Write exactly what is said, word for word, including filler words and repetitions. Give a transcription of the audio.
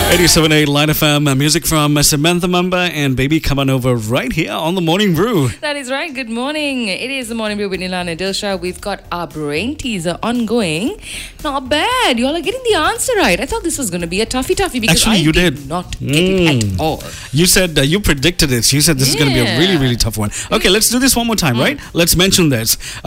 eighty-seven point eight Line F M, music from Samantha Mamba and Baby Come On Over right here on the Morning Brew. That is right. Good morning. It is the Morning Brew with Nilan and Dilsha. We've got our brain teaser ongoing. Not bad. You all are getting the answer right. I thought this was going to be a toughie toughie because Actually, I you did, did. not get it at all. You said, uh, you predicted it. You said this is going to be a really, Yeah. really tough one. Okay, let's do this one more time, right? Let's mention this.